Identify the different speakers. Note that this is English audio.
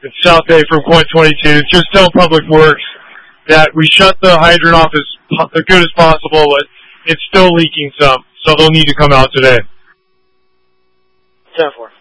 Speaker 1: It's South Day from Point 22. Just tell Public Works that we shut the hydrant off as good as possible, but it's still leaking some, so they'll need to come out today.
Speaker 2: 10-4.